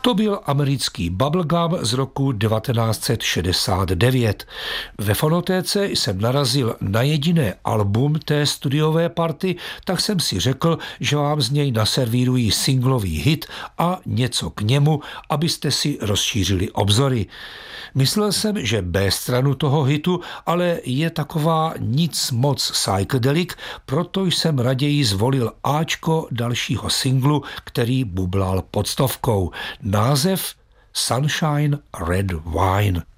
To byl americký bubblegum z roku 1969. Ve fonotéce jsem narazil na jediné album té studiové party, tak jsem si řekl, že vám z něj naservírují singlový hit a něco k němu, abyste si rozšířili obzory. Myslel jsem, že B stranu toho hitu, ale je taková nic moc psychedelic, proto jsem raději zvolil Ačko dalšího singlu, který bublal pod stovkou. Název Sunshine Red Wine.